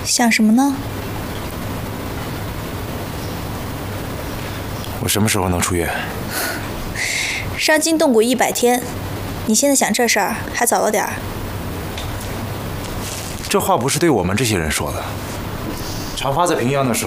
想什么呢？ 我什么时候能出院？ 伤筋动骨100天，你现在想这事儿还早了点儿。 这话不是对我们这些人说的。长发在平阳的时